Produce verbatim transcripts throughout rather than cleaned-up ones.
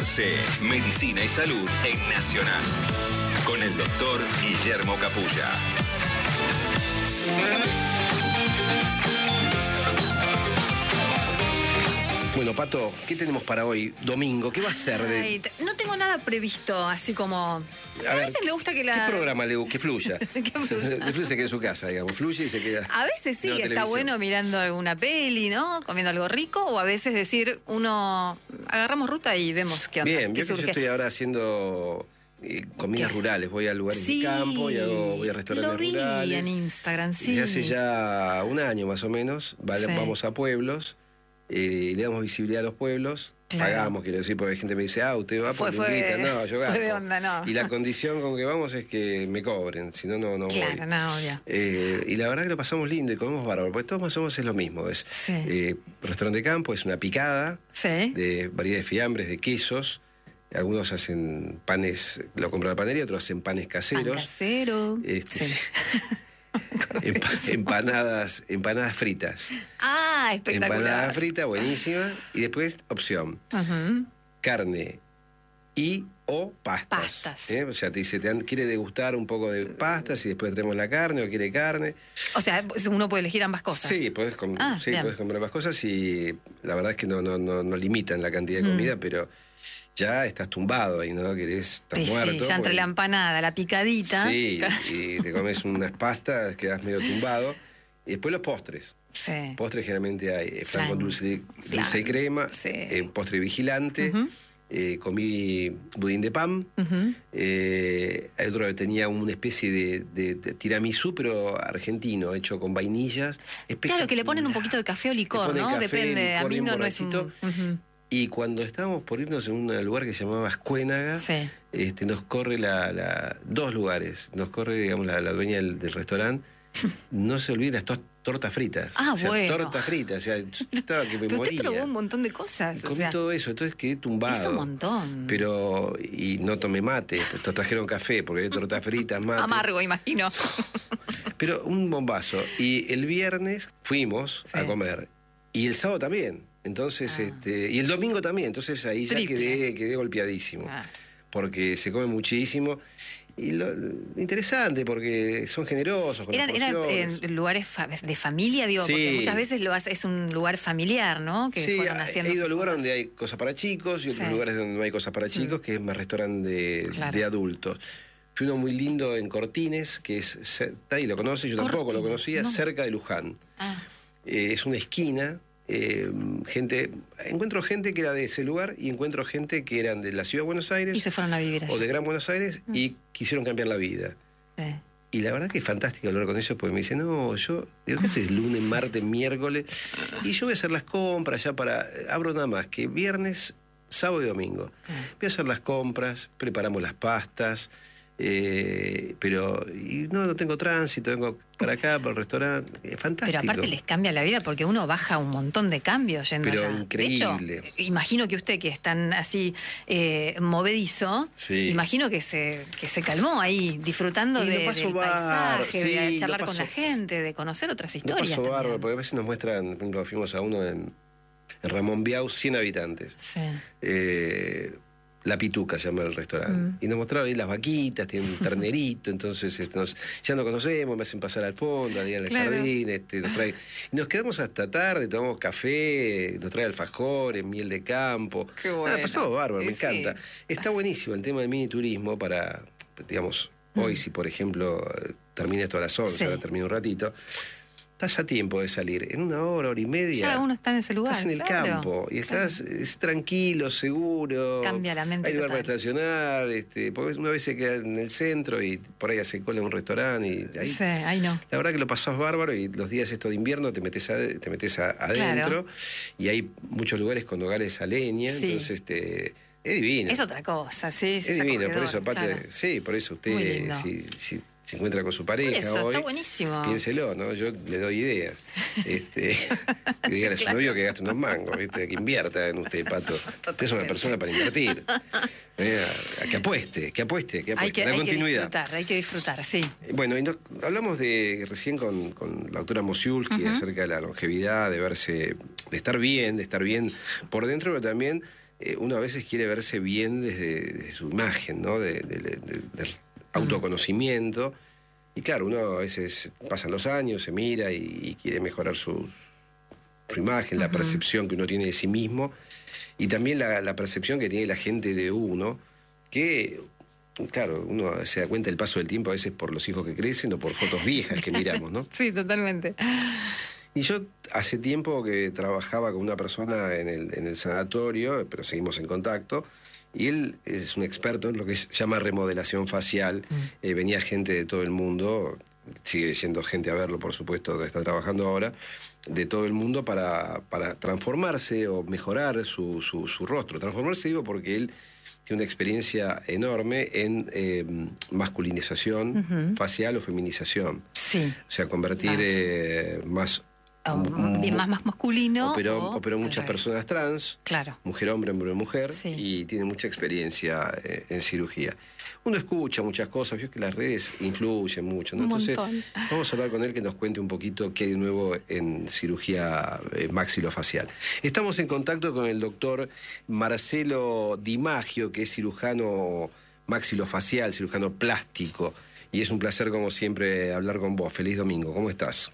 catorce, Medicina y Salud en Nacional. Con el doctor Guillermo Capulla. Bueno, Pato, ¿qué tenemos para hoy, domingo? ¿Qué va a ser? De... Ay, no tengo nada previsto, así como... A, a ver, veces me gusta que la... ¿Qué programa le gusta? Que fluya. que fluya. Que fluya, se quede en su casa, digamos. Fluye y se queda... A veces sí, está bueno mirando alguna peli, ¿no? Comiendo algo rico, o a veces decir, uno... Agarramos ruta y vemos qué onda. Bien, qué yo, que yo estoy ahora haciendo... Eh, comidas ¿Qué? rurales, voy a lugares sí, de campo y hago, voy a restaurantes lo vi rurales. En Instagram, sí. Y hace ya un año más o menos, vale, sí. vamos a pueblos, eh, le damos visibilidad a los pueblos, claro. pagamos, quiero decir, porque hay gente que me dice, ah, usted va porque fue, invita, no, yo gasto. Fue de onda, no. Y la condición con que vamos es que me cobren, si no, no, no claro, voy. no, obvio. Eh, y la verdad que lo pasamos lindo y comemos bárbaro, porque todos más o menos es lo mismo. Es sí. eh, restaurante de campo, es una picada sí. de variedad de fiambres, de quesos. Algunos hacen panes, lo compro en la panadería, otros hacen panes caseros. Pan casero. Este, sí. Emp empanadas, empanadas fritas. Ah, espectacular. Empanada frita, buenísima. Y después, opción. Uh-huh. Carne y o pastas. Pastas. ¿eh? O sea, te dice, te han, quiere degustar un poco de pastas y después traemos la carne o quiere carne. O sea, uno puede elegir ambas cosas. Sí, puedes com ah, sí, comprar ambas cosas y la verdad es que no, no, no, no limitan la cantidad de comida, mm. pero... ya estás tumbado ahí, ¿no? Querés, estás sí, muerto. Sí, ya entre porque... la empanada, la picadita. Sí, y te comes unas pastas, quedás medio tumbado. Y después los postres. Sí. Postres generalmente hay flan con dulce, dulce y crema, sí. eh, postre vigilante, uh-huh. eh, comí budín de pan, uh-huh. eh, hay otro que tenía una especie de, de, de tiramisú, pero argentino, hecho con vainillas. Claro, que le ponen un poquito de café o licor, ¿no? Café, Depende, licor, a mí no, no es un... Uh-huh. Y cuando estábamos por irnos en un lugar que se llamaba Ascuénaga, sí. este, nos corre la, la, dos lugares, nos corre, digamos, la, la dueña del, del restaurante, no se olviden las to tortas fritas. Ah, o sea, bueno. Tortas fritas, o sea, yo estaba que me pero moría. Usted probó un montón de cosas. Comí o sea, todo eso, entonces quedé tumbado. Es un montón. Pero, y no tomé mate, pues trajeron café, porque hay tortas fritas, mate. Amargo, imagino. Pero un bombazo. Y el viernes fuimos sí. a comer, y el sábado también. Entonces, ah. este, y el domingo también, entonces ahí ya quedé, quedé golpeadísimo, ah. porque se come muchísimo. Y lo, lo interesante, porque son generosos con ¿Eran, las ¿Eran en lugares fa de familia, digo? Sí. Porque muchas veces lo hace, es un lugar familiar, ¿no? Que sí, fueron haciendo he ido a lugares cosas. donde hay cosas para chicos y otros sí. lugares donde no hay cosas para chicos, mm. que es más restaurante de, claro. de adultos. Fui uno muy lindo en Cortines, que es, ahí lo conoce, yo Cortines, tampoco lo conocía, no. cerca de Luján. Ah. Eh, es una esquina. Eh, gente, encuentro gente que era de ese lugar y encuentro gente que eran de la ciudad de Buenos Aires y se fueron a vivir allá. O de Gran Buenos Aires mm. y quisieron cambiar la vida. Sí. Y la verdad que es fantástico hablar con ellos porque me dicen, no, yo, digo, ¿qué haces? Lunes, martes, miércoles, y yo voy a hacer las compras ya para, abro nada más que viernes, sábado y domingo. Mm. Voy a hacer las compras, preparamos las pastas. Eh, pero y no, no tengo tránsito, vengo para acá, para el restaurante, es fantástico. Pero aparte les cambia la vida porque uno baja un montón de cambios yendo pero allá. Increíble. De hecho, imagino que usted que es tan así eh, movedizo, sí. imagino que se, que se calmó ahí, disfrutando de, del paisaje, sí, de charlar con la gente, de conocer otras historias. Lo paso bárbaro, porque a veces nos muestran, por ejemplo, fuimos a uno en, en Ramón Biau, cien habitantes. Sí. Eh, La Pituca se llama el restaurante. Mm. Y nos mostraron ahí las vaquitas, tienen un ternerito, entonces este, nos, ya nos conocemos, me hacen pasar al fondo, al, al claro. jardín, este, nos traen. Y nos quedamos hasta tarde, tomamos café, nos trae alfajores, miel de campo. Qué bueno. Ah, pasamos bárbaro, sí, me encanta. Sí. Está buenísimo el tema del mini turismo para, digamos, mm. hoy si por ejemplo termina esto a las once, sí. ahora termina un ratito. Estás a tiempo de salir, en una hora, hora y media. Ya uno está en ese lugar. Estás en el claro, campo y estás claro. es tranquilo, seguro. Cambia la mente. Hay lugar total. para estacionar, este, porque una vez se queda en el centro y por ahí hace cola en un restaurante. Y ahí, sí, ahí no. La verdad que lo pasás bárbaro y los días estos de invierno te metes, a, te metes a, adentro claro. y hay muchos lugares con hogares a leña, sí. entonces este, es divino. Es otra cosa, sí. Es divino, por eso, aparte, claro. sí, por eso usted, si, si se encuentra con su pareja eso, hoy, está buenísimo. Piénselo, ¿no? Yo le doy ideas. Este, que diga sí, a su claro. novio que gaste unos mangos, ¿viste? Que invierta en usted, Pato. Totalmente. Usted es una persona para invertir. Eh, a, a que apueste, que apueste, que apueste. Hay que, la hay continuidad. Que disfrutar, hay que disfrutar, sí. Bueno, y nos, hablamos de recién con, con la autora Mosiulski uh-huh. acerca de la longevidad, de verse, de estar bien, de estar bien por dentro, pero también eh, uno a veces quiere verse bien desde, desde su imagen, ¿no? De, de, de, de, del autoconocimiento. Y claro, uno a veces pasan los años, se mira y, y quiere mejorar su, su imagen, uh-huh. la percepción que uno tiene de sí mismo y también la, la percepción que tiene la gente de uno, que, claro, uno se da cuenta del paso del tiempo a veces por los hijos que crecen o por fotos viejas que miramos, ¿no? Sí, totalmente. Y yo hace tiempo que trabajaba con una persona en el, en el sanatorio, pero seguimos en contacto, y él es un experto en lo que se llama remodelación facial. Mm. Eh, venía gente de todo el mundo, sigue yendo gente a verlo, por supuesto, donde está trabajando ahora, de todo el mundo para, para transformarse o mejorar su, su, su rostro. Transformarse, digo, porque él tiene una experiencia enorme en eh, masculinización uh-huh. facial o feminización. Sí. O sea, convertir eh, más... Oh, bien más, más masculino. Operó, o operó muchas personas trans, claro. mujer-hombre, hombre-mujer, sí. y tiene mucha experiencia eh, en cirugía. Uno escucha muchas cosas, vio que las redes influyen mucho, ¿no? Entonces, vamos a hablar con él que nos cuente un poquito qué hay de nuevo en cirugía eh, maxilofacial. Estamos en contacto con el doctor Marcelo Di Maggio, que es cirujano maxilofacial, cirujano plástico, y es un placer, como siempre, hablar con vos. Feliz domingo, ¿cómo estás?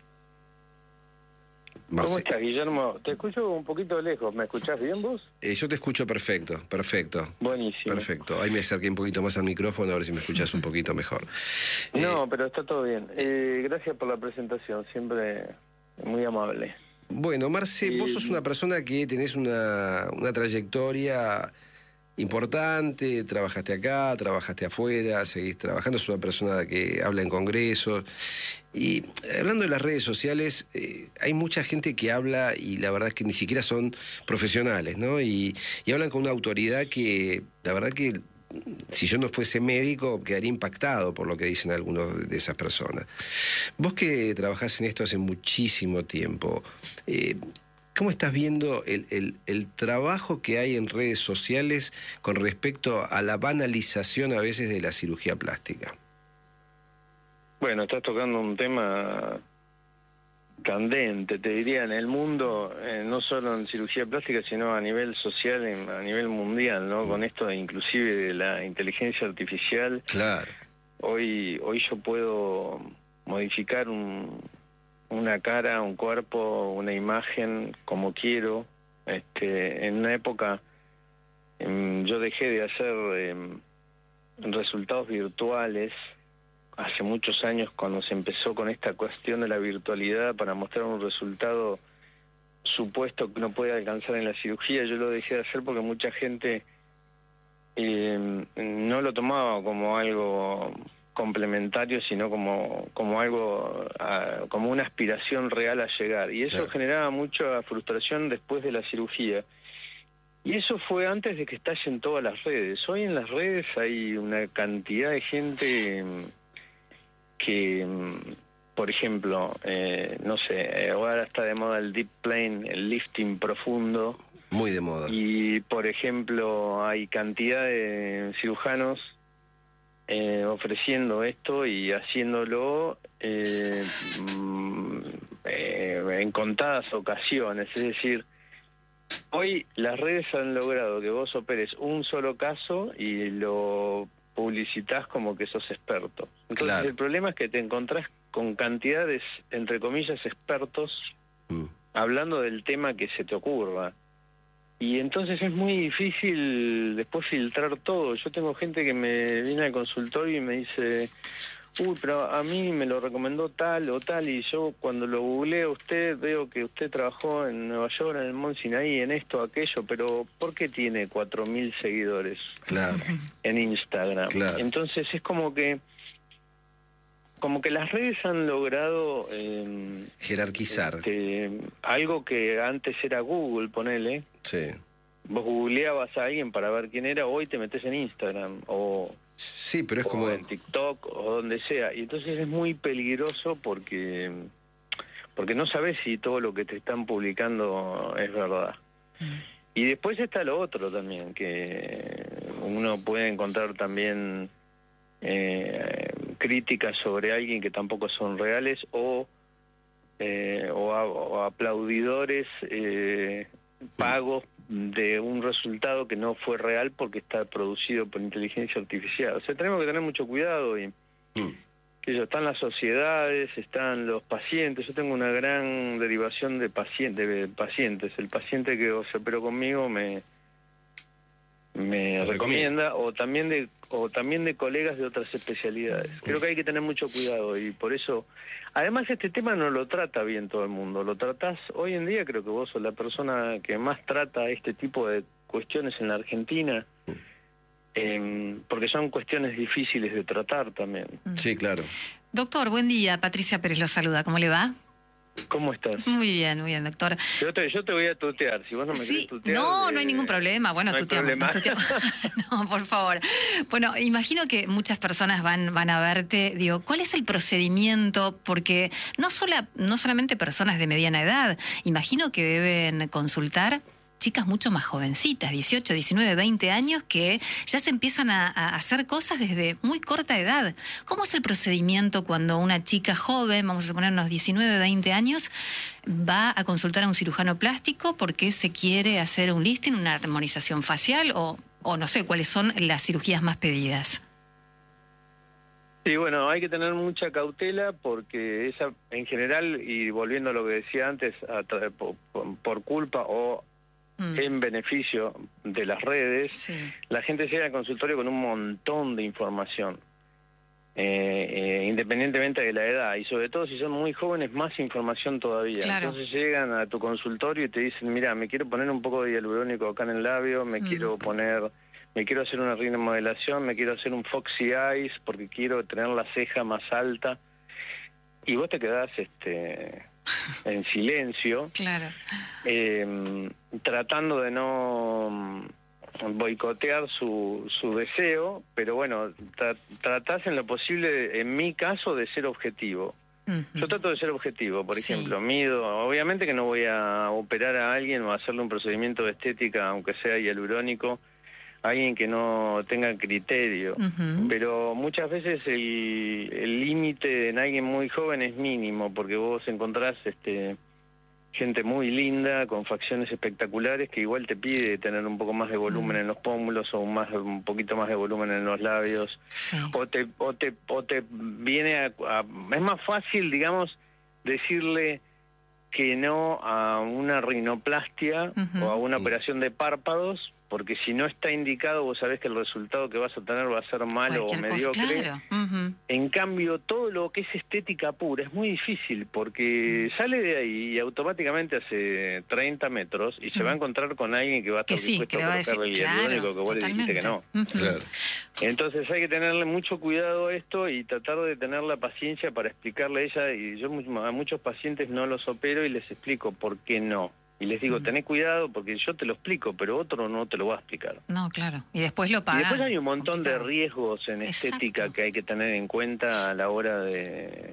Marce. ¿Cómo estás, Guillermo? Te escucho un poquito lejos. ¿Me escuchás bien vos? Eh, yo te escucho perfecto, perfecto. Buenísimo. Perfecto. Ahí me acerqué un poquito más al micrófono, a ver si me escuchás un poquito mejor. No, eh, pero está todo bien. Eh, gracias por la presentación, siempre muy amable. Bueno, Marce, eh, vos sos una persona que tenés una, una trayectoria importante, trabajaste acá, trabajaste afuera, seguís trabajando, sos una persona que habla en congresos. Y hablando de las redes sociales, eh, hay mucha gente que habla y la verdad es que ni siquiera son profesionales, ¿no? Y, y hablan con una autoridad que, la verdad que, si yo no fuese médico, quedaría impactado por lo que dicen algunos de esas personas. Vos que trabajás en esto hace muchísimo tiempo, eh, ¿cómo estás viendo el, el, el trabajo que hay en redes sociales con respecto a la banalización a veces de la cirugía plástica? Bueno, estás tocando un tema candente, te diría, en el mundo, eh, no solo en cirugía plástica, sino a nivel social, en, a nivel mundial, ¿no? Mm. Con esto inclusive de la inteligencia artificial. Claro. Hoy, hoy yo puedo modificar un... una cara, un cuerpo, una imagen, como quiero. Este, en una época eh, yo dejé de hacer eh, resultados virtuales, hace muchos años cuando se empezó con esta cuestión de la virtualidad para mostrar un resultado supuesto que no puede alcanzar en la cirugía. Yo lo dejé de hacer porque mucha gente eh, no lo tomaba como algo complementario, sino como, como algo, uh, como una aspiración real a llegar. Y eso claro. generaba mucha frustración después de la cirugía. Y eso fue antes de que estallen todas las redes. Hoy en las redes hay una cantidad de gente que, por ejemplo, eh, no sé, ahora está de moda el deep plane, el lifting profundo. Muy de moda. Y, por ejemplo, hay cantidad de cirujanos Eh, ofreciendo esto y haciéndolo eh, eh, en contadas ocasiones. Es decir, hoy las redes han logrado que vos operes un solo caso y lo publicitas como que sos experto. Entonces claro. el problema es que te encontrás con cantidades, entre comillas, expertos mm. hablando del tema que se te ocurra. Y entonces es muy difícil después filtrar todo. Yo tengo gente que me viene al consultorio y me dice, uy, pero a mí me lo recomendó tal o tal, y yo cuando lo googleo a usted veo que usted trabajó en Nueva York, en el Mont Sinaí, en esto, aquello, pero ¿por qué tiene cuatro mil seguidores claro. en Instagram? Claro. Entonces es como que como que las redes han logrado eh, jerarquizar este, algo que antes era Google, ponele. Sí. Vos googleabas a alguien para ver quién era, hoy te metes en Instagram o, sí, pero es o como en TikTok o donde sea. Y entonces es muy peligroso porque porque no sabes si todo lo que te están publicando es verdad. Mm. Y después está lo otro también, que uno puede encontrar también eh, críticas sobre alguien que tampoco son reales o, eh, o, a, o aplaudidores eh, pagos de un resultado que no fue real porque está producido por inteligencia artificial. O sea, tenemos que tener mucho cuidado y mm. que yo, están las sociedades, están los pacientes. Yo tengo una gran derivación de, paciente, de pacientes. El paciente que se operó conmigo me, me recomienda, o también de o también de colegas de otras especialidades. Creo que hay que tener mucho cuidado y por eso, además este tema no lo trata bien todo el mundo, lo tratás, hoy en día creo que vos sos la persona que más trata este tipo de cuestiones en la Argentina, eh, porque son cuestiones difíciles de tratar también. Sí, claro. Doctor, buen día, Patricia Pérez lo saluda, ¿cómo le va? ¿Cómo estás? Muy bien, muy bien, doctor. Yo te, yo te voy a tutear, si vos no me sí, querés tutear... No, eh, no hay ningún problema, bueno, no tuteamos, nos tuteamos. No, por favor. Bueno, imagino que muchas personas van, van a verte, digo, ¿cuál es el procedimiento? Porque no, sola, no solamente personas de mediana edad, imagino que deben consultar chicas mucho más jovencitas, dieciocho, diecinueve, veinte años, que ya se empiezan a, a hacer cosas desde muy corta edad. ¿Cómo es el procedimiento cuando una chica joven, vamos a poner unos diecinueve, veinte años, va a consultar a un cirujano plástico porque se quiere hacer un lifting, una armonización facial o, o no sé cuáles son las cirugías más pedidas? Sí, bueno, hay que tener mucha cautela porque esa, en general, y volviendo a lo que decía antes, a por, por culpa o en beneficio de las redes, sí. La gente llega al consultorio con un montón de información, eh, eh, independientemente de la edad, y sobre todo si son muy jóvenes, más información todavía. Claro. Entonces llegan a tu consultorio y te dicen, mira, me quiero poner un poco de hialurónico acá en el labio, me mm. quiero poner, me quiero hacer una rinomodelación, me quiero hacer un Foxy Eyes porque quiero tener la ceja más alta, y vos te quedás este en silencio, claro. eh, tratando de no boicotear su, su deseo, pero bueno, tra tratás en lo posible, en mi caso, de ser objetivo. Uh-huh. Yo trato de ser objetivo, por sí. ejemplo, mido, obviamente que no voy a operar a alguien o a hacerle un procedimiento de estética, aunque sea hialurónico, a alguien que no tenga criterio, uh-huh. pero muchas veces el límite en alguien muy joven es mínimo, porque vos encontrás este gente muy linda, con facciones espectaculares, que igual te pide tener un poco más de volumen uh-huh. en los pómulos o un, más, un poquito más de volumen en los labios, sí. o, te, o, te, o te viene a, a... Es más fácil, digamos, decirle que no a una rinoplastia uh-huh. o a una operación de párpados, porque si no está indicado, vos sabés que el resultado que vas a tener va a ser malo Cualquier o mediocre. Cosa, claro. uh-huh. En cambio, todo lo que es estética pura es muy difícil, porque uh-huh. sale de ahí y automáticamente hace treinta metros y uh-huh. se va a encontrar con alguien que va a estar que sí, dispuesto que a colocarle el claro, único que vos le dijiste que no. Uh-huh. Claro. Entonces hay que tenerle mucho cuidado a esto y tratar de tener la paciencia para explicarle a ella, y yo a muchos pacientes no los opero y les explico por qué no. Y les digo, tené cuidado porque yo te lo explico, pero otro no te lo va a explicar. No, claro. Y después lo pagan. Y después hay un montón complicado. de riesgos en Exacto. estética que hay que tener en cuenta a la hora de,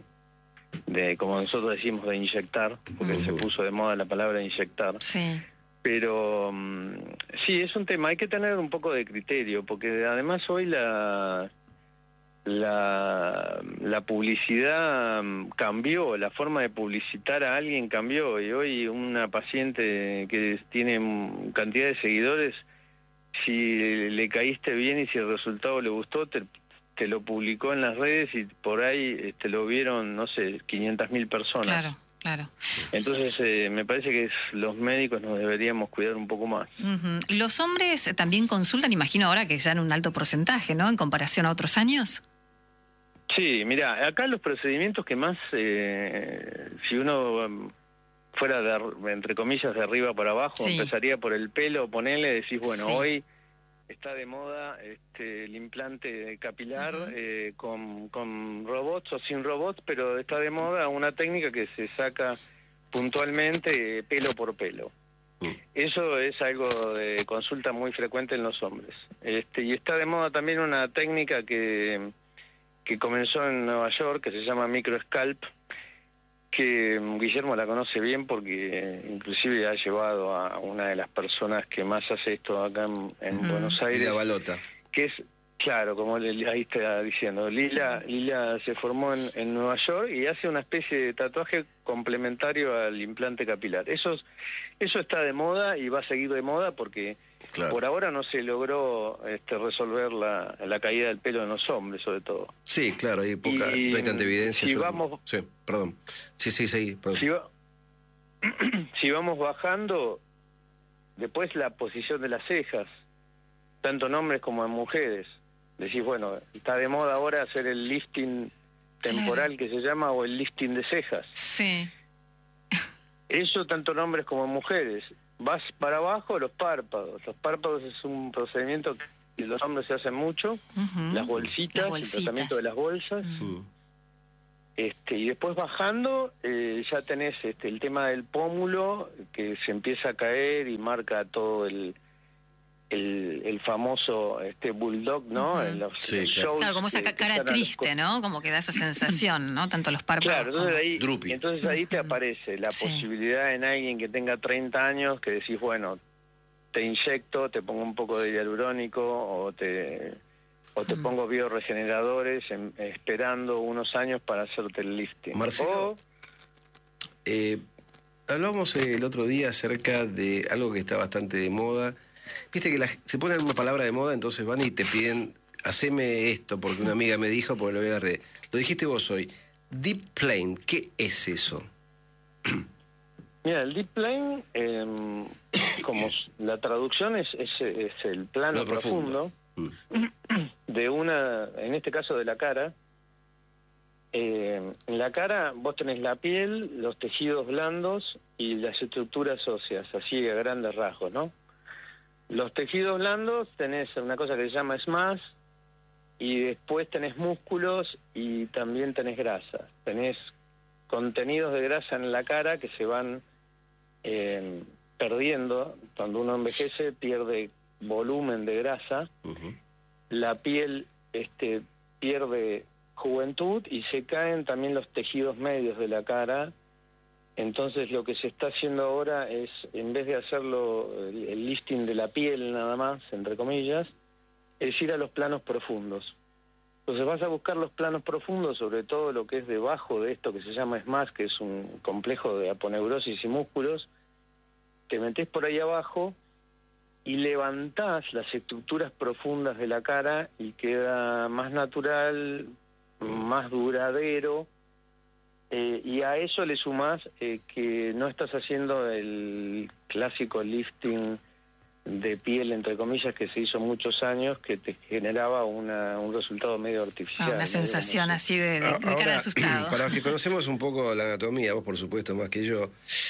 de como nosotros decimos, de inyectar, porque uh-huh. se puso de moda la palabra inyectar. Sí. Pero um, sí, es un tema, hay que tener un poco de criterio, porque además hoy la... La, la publicidad cambió, la forma de publicitar a alguien cambió, y hoy una paciente que tiene cantidad de seguidores, si le caíste bien y si el resultado le gustó, te, te lo publicó en las redes y por ahí te lo vieron, no sé, quinientas mil personas. Claro. Claro. Entonces eh, me parece que es, los médicos nos deberíamos cuidar un poco más. Uh-huh. ¿Los hombres también consultan, imagino ahora que ya en un alto porcentaje, ¿no? En comparación a otros años. Sí, mira, acá los procedimientos que más, eh, si uno um, fuera de, entre comillas, de arriba para abajo, sí. empezaría por el pelo, ponele, decís, bueno, sí. hoy está de moda este, el implante capilar uh-huh. eh, con, con robots o sin robots, pero está de moda una técnica que se saca puntualmente eh, pelo por pelo. Uh-huh. Eso es algo de consulta muy frecuente en los hombres. Este, y está de moda también una técnica que, que comenzó en Nueva York, que se llama microscalp, que Guillermo la conoce bien porque inclusive ha llevado a una de las personas que más hace esto acá en, en uh-huh. Buenos Aires, Balota. que es Claro, como le, ahí está diciendo, Lila, Lila se formó en, en Nueva York y hace una especie de tatuaje complementario al implante capilar. Eso, eso está de moda y va a seguir de moda porque claro. por ahora no se logró este, resolver la, la caída del pelo en los hombres, sobre todo. Sí, claro, hay poca, y, no hay tanta evidencia. Si sobre... vamos, sí, perdón. Sí, sí, sí. Perdón. Si, va, si vamos bajando, después la posición de las cejas, tanto en hombres como en mujeres. Decís, bueno, está de moda ahora hacer el lifting temporal, claro, que se llama, o el lifting de cejas. Sí. Eso tanto en hombres como en mujeres. Vas para abajo, los párpados. Los párpados es un procedimiento que los hombres se hacen mucho. Uh-huh. Las bolsitas, las bolsitas, el tratamiento de las bolsas. Uh-huh. Este, y después bajando, eh, ya tenés este, el tema del pómulo, que se empieza a caer y marca todo el... El, el famoso este bulldog, ¿no? Uh-huh. Los, sí, los claro. Claro, como esa que, cara que triste, ¿no? Como que da esa sensación, ¿no? Tanto los párpados claro, entonces como... ahí, Drupi. Entonces ahí te aparece la sí. posibilidad en alguien que tenga treinta años que decís, bueno, te inyecto, te pongo un poco de hialurónico o te, o te uh-huh. pongo bioregeneradores en, esperando unos años para hacerte el lifting. Marcelo, o, eh, hablamos el otro día acerca de algo que está bastante de moda. Viste que la, se pone una palabra de moda, entonces van y te piden, haceme esto, porque una amiga me dijo, porque lo voy a red. Lo dijiste vos hoy. Deep Plane, ¿qué es eso? Mira, el Deep Plane, eh, como la traducción es, es, es el plano no, profundo, profundo mm. de una, en este caso de la cara. Eh, en la cara vos tenés la piel, los tejidos blandos y las estructuras óseas, así a grandes rasgos, ¿no? Los tejidos blandos tenés una cosa que se llama S M A S y después tenés músculos y también tenés grasa. Tenés contenidos de grasa en la cara que se van eh, perdiendo. Cuando uno envejece pierde volumen de grasa. Uh-huh. La piel este, pierde juventud y se caen también los tejidos medios de la cara. Entonces lo que se está haciendo ahora es, en vez de hacerlo el, el lifting de la piel nada más, entre comillas, es ir a los planos profundos. Entonces vas a buscar los planos profundos, sobre todo lo que es debajo de esto que se llama S M A S, que es un complejo de aponeurosis y músculos, te metés por ahí abajo y levantás las estructuras profundas de la cara y queda más natural, más duradero. Eh, y a eso le sumás eh, que no estás haciendo el clásico lifting de piel, entre comillas, que se hizo muchos años, que te generaba una, un resultado medio artificial. Ah, una sensación ¿no? así de, de, de cara de asustado. Para los que conocemos un poco la anatomía, vos por supuesto más que yo,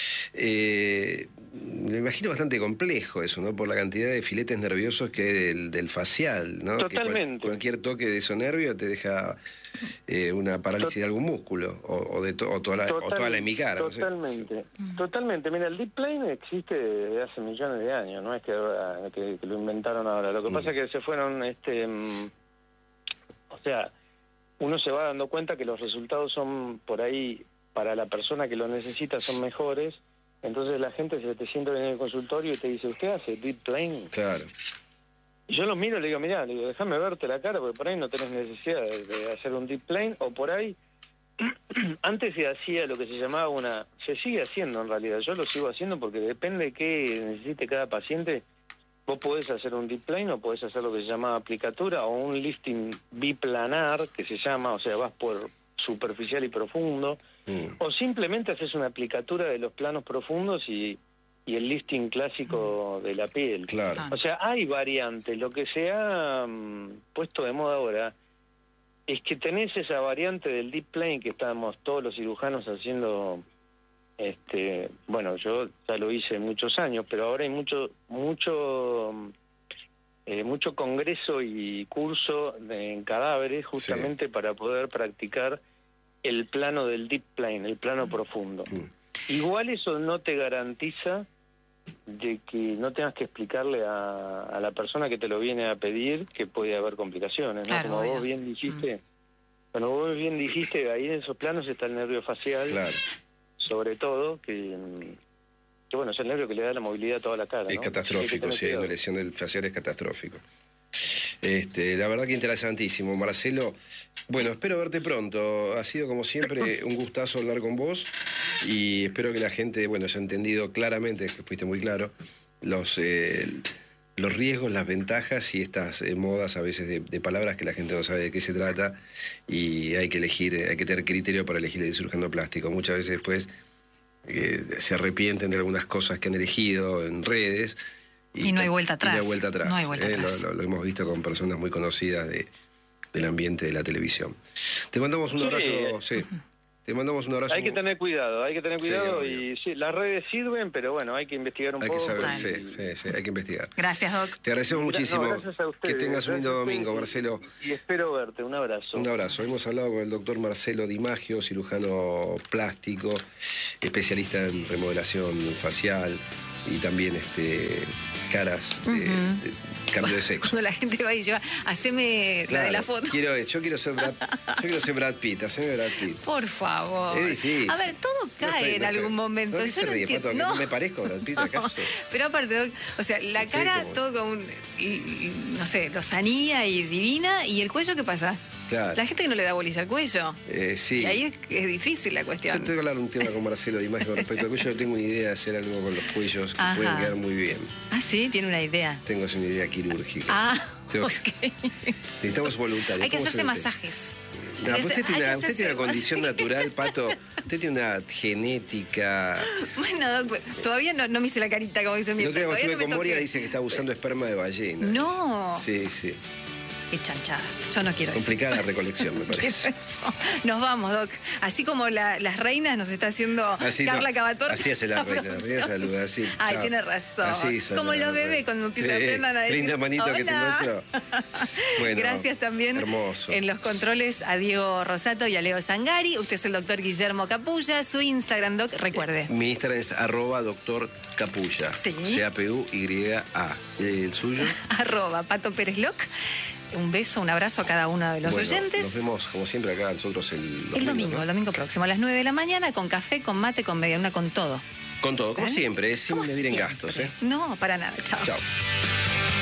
eh, me imagino bastante complejo eso, ¿no? Por la cantidad de filetes nerviosos que hay del, del facial, ¿no? Totalmente. Que cual, cualquier toque de esos nervios te deja eh, una parálisis Tot de algún músculo, o, o, de to o, toda, la, Total, o toda la hemicara. Totalmente, no sé. totalmente. Mira, el Deep Plane existe desde hace millones de años, no es que, que, que lo inventaron ahora. Lo que mm. pasa es que se fueron, este, um, o sea, uno se va dando cuenta que los resultados son por ahí, para la persona que lo necesita, son mejores. Entonces la gente se te sienta en el consultorio y te dice, ¿usted hace Deep Plane? Claro. Y yo lo miro y le digo, mirá, le digo, déjame verte la cara, porque por ahí no tenés necesidad de, de hacer un Deep Plane, o por ahí, antes se hacía lo que se llamaba una, se sigue haciendo en realidad, yo lo sigo haciendo porque depende de qué necesite cada paciente, vos podés hacer un Deep Plane o podés hacer lo que se llama aplicatura, o un lifting biplanar, que se llama, o sea, vas por superficial y profundo, Mm. o simplemente haces una aplicatura de los planos profundos y, y el lifting clásico mm. de la piel. Claro. O sea, hay variantes. Lo que se ha um, puesto de moda ahora es que tenés esa variante del Deep Plane que estamos todos los cirujanos haciendo. Este, bueno, yo ya lo hice muchos años, pero ahora hay mucho, mucho, eh, mucho congreso y curso de, en cadáveres justamente sí. para poder practicar el plano del Deep Plane, el plano profundo. Mm. Igual eso no te garantiza de que no tengas que explicarle a, a la persona que te lo viene a pedir que puede haber complicaciones, ¿no? Claro, Como obvio. vos bien dijiste, mm. Bueno, vos bien dijiste, ahí en esos planos está el nervio facial, claro. sobre todo, que, que bueno, es el nervio que le da la movilidad a toda la cara, Es ¿no? catastrófico, sí, una lesión del facial es catastrófico. Este, la verdad que interesantísimo, Marcelo. Bueno, espero verte pronto. Ha sido, como siempre, un gustazo hablar con vos y espero que la gente, bueno, haya entendido claramente, que fuiste muy claro, los, eh, los riesgos, las ventajas y estas eh, modas a veces de, de palabras que la gente no sabe de qué se trata y hay que elegir, hay que tener criterio para elegir el cirujano plástico. Muchas veces después eh, se arrepienten de algunas cosas que han elegido en redes. Y, y no hay vuelta atrás. Y no hay vuelta atrás. No hay vuelta eh, atrás. Lo, lo, lo hemos visto con personas muy conocidas de, del ambiente de la televisión. Te mandamos un Sí. abrazo. Sí. Te mandamos un abrazo. Hay que tener cuidado, hay que tener Sí, cuidado obvio. y sí, las redes sirven, pero bueno, hay que investigar un Hay que poco. saber, y- sí, sí, sí, hay que investigar. Gracias, Doc. Te agradecemos No, muchísimo. gracias a ustedes, Que tengas un lindo gracias a ustedes domingo, y- Marcelo. Y espero verte, un abrazo. Un abrazo. Hemos hablado con el doctor Marcelo Di Maggio, cirujano plástico, especialista en remodelación facial y también este, caras, de, Ujú. de cambio de sexo. Cuando la gente va y lleva, haceme la de la Claro, foto. Quiero, yo, quiero ser Brad, yo quiero ser Brad Pitt, haceme Brad Pitt. Por favor. Es difícil. A ver, todo No cae estoy- en no estoy- algún momento. ¿No qué Yo se no ríe, entiendo. Pato? No. ¿No me parezco a Brad Pitt, acaso? Pero aparte, Doc, o sea, la Sí, cara como- todo con, y- y, no sé, lozanía y divina, y el cuello, ¿qué pasa? Claro. La gente que no le da bolilla al cuello. Eh, sí. Y ahí es, es difícil la Yo cuestión. tengo que hablar un tema con Marcelo Di Maggio respecto al cuello. Yo tengo una idea de hacer algo con los cuellos que Ajá. pueden quedar muy bien. Ah, sí, tiene una idea. Tengo así una idea quirúrgica. Ah, Tengo ok. que- Necesitamos voluntarios. Hay que ¿Cómo hacerse se mete? masajes. No, Hay que usted hacer- tiene, hay una, que usted tiene una hacerse condición masajes. natural, Pato. Usted tiene una genética. Bueno, Doc, todavía no, no me hice la carita, como dice mi El otro día cuando todavía estuve no me con Moria toqué. dice que está usando esperma de ballena. No. Sí, sí. Qué chanchada. Yo no quiero eso. Complicada la recolección, me ¿Qué parece. es eso? Nos vamos, Doc. Así como la- las reinas nos está haciendo Así, Carla no, Cavator. así hace la reina, la reina producción. saluda, así. Ay, chao. tiene razón. Así saluda Como la los bebés reina. cuando empiezan, Sí, aprendan a decir linda manito que tengo hola. yo. Bueno, Gracias también hermoso. en los controles a Diego Rosato y a Leo Zangari. Usted es el doctor Guillermo Capulla. Su Instagram, Doc, recuerde. Mi Instagram es arroba doctor Capulla. Sí. C A P U Y A. ¿El suyo? Arroba Pato Pérez Loc. Un beso, un abrazo a cada uno de los Bueno, oyentes. Nos vemos, como siempre, acá nosotros el, los El domingo, ¿no? el domingo próximo, a las nueve de la mañana, con café, con mate, con medialuna, con todo. Con todo, como ¿Eh? siempre, sin Como medir en siempre. gastos. ¿eh? No, para nada. Chao. Chao.